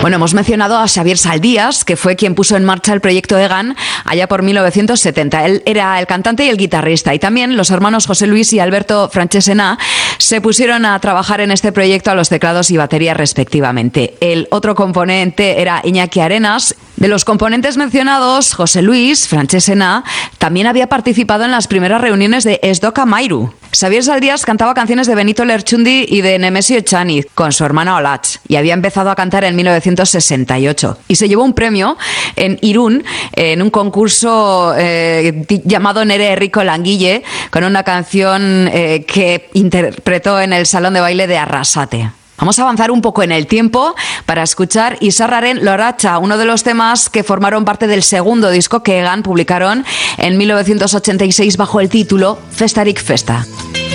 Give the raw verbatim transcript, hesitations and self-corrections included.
Bueno, hemos mencionado a Xavier Saldías, que fue quien puso en marcha el proyecto Egan allá por mil novecientos setenta. Él era el cantante y el guitarrista. Y también los hermanos José Luis y Alberto Franchesena se pusieron a trabajar en este proyecto a los teclados y batería respectivamente. El otro componente era Iñaki Arenas. De los componentes mencionados, José Luis Franchesena también había participado en las primeras reuniones de Esdoka Mairu. Xavier Saldías cantaba canciones de Benito Lerchundi y de Nemesio Echaniz con su hermana Olatz y había empezado a cantar en mil novecientos sesenta y ocho y se llevó un premio en Irún en un concurso eh, llamado Nere Rico Languille con una canción eh, que interpretó en el salón de baile de Arrasate. Vamos a avanzar un poco en el tiempo para escuchar Izarraren Loratxa, uno de los temas que formaron parte del segundo disco que Egan publicaron en mil novecientos ochenta y seis bajo el título Festarik Festa.